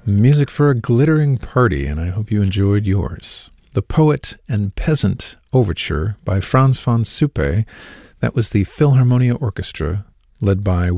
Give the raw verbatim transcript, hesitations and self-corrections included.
Music for a glittering party, and I hope you enjoyed yours. The Poet and Peasant Overture by Franz von Suppe. That was the Philharmonia Orchestra, led by